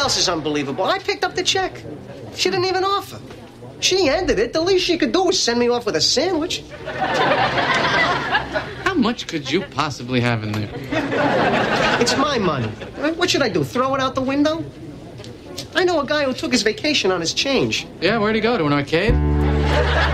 else is unbelievable? I picked up the check. She didn't even offer. She ended it. The least she could do was send me off with a sandwich. How much could you possibly have in there? It's my money. What should I do, throw it out the window? I know a guy who took his vacation on his change. Yeah, where'd he go? To an arcade?